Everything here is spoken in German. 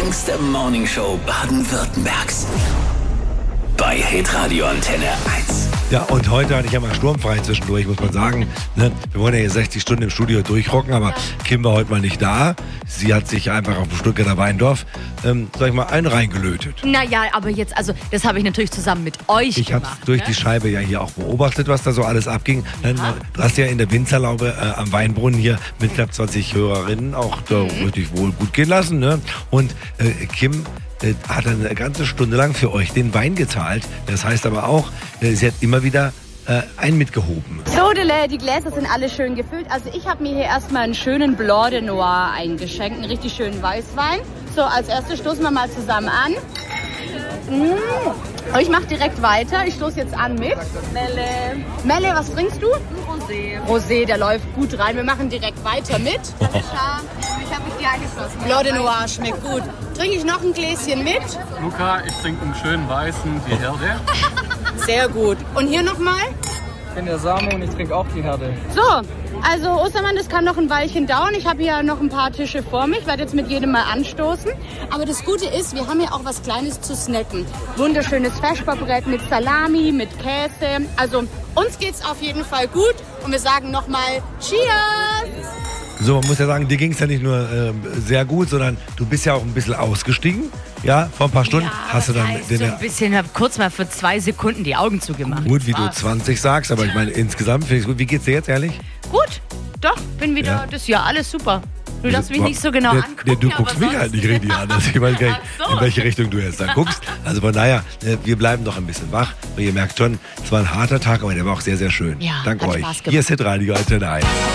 längste Morningshow Baden-Württembergs. Bei Hitradio Antenne 1. Ja, und heute hatte ich ja mal sturmfrei zwischendurch, muss man sagen. Ne? Wir wollen ja hier 60 Stunden im Studio durchrocken, aber Kim war heute mal nicht da. Sie hat sich einfach auf dem Stuttgarter Weindorf, sag ich mal, einen reingelötet. Naja, aber jetzt, also das habe ich natürlich zusammen mit euch Ich habe gemacht. durch die Scheibe ja hier auch beobachtet, was da so alles abging. Du hast ja in der Winzerlaube am Weinbrunnen hier mit knapp 20 Hörerinnen auch da richtig wohl gut gehen lassen. Ne? Und Kim hat eine ganze Stunde lang für euch den Wein gezahlt. Das heißt aber auch, sie hat immer wieder einen mitgehoben. So, die Gläser sind alle schön gefüllt. Also ich habe mir hier erstmal einen schönen Blanc de Noir eingeschenkt, einen richtig schönen Weißwein. So, als erstes stoßen wir mal zusammen an. Ich mache direkt weiter. Ich stoße jetzt an mit Melle. Melle, was trinkst du? Rosé. Rosé, der läuft gut rein. Wir machen direkt weiter mit. Ich habe mich dir angeschlossen. Blanc de Noir schmeckt gut. Trinke ich noch ein Gläschen mit? Luca, ich trinke einen schönen weißen, die Herde. Sehr gut. Und hier nochmal? Ich bin der Samu und ich trinke auch die Herde. So, also Ostermann, das kann noch ein Weilchen dauern. Ich habe hier noch ein paar Tische vor mich. Ich werde jetzt mit jedem mal anstoßen. Aber das Gute ist, wir haben hier auch was Kleines zu snacken. Wunderschönes Feschbarbrett mit Salami, mit Käse. Also uns geht's auf jeden Fall gut. Und wir sagen nochmal Cheers! So, man muss ja sagen, dir ging es ja nicht nur sehr gut, sondern du bist ja auch ein bisschen ausgestiegen. Ja, vor ein paar Stunden hast du dann so ein bisschen, habe kurz mal für 2 Sekunden die Augen zugemacht. Gut, wie du 20 sagst, aber ich meine, insgesamt finde ich es gut. Wie geht's dir jetzt, ehrlich? Gut, doch, bin wieder, das ist ja alles super. Du darfst mich nicht so genau angucken. Du guckst mich halt nicht richtig an. Also ich weiß gar nicht, in welche Richtung du jetzt da guckst. Also von daher, wir bleiben noch ein bisschen wach. Und ihr merkt schon, es war ein harter Tag, aber der war auch sehr, sehr schön. Ja, Dank hat euch. Spaß gemacht. Hier ist Hitradio Antenne 1.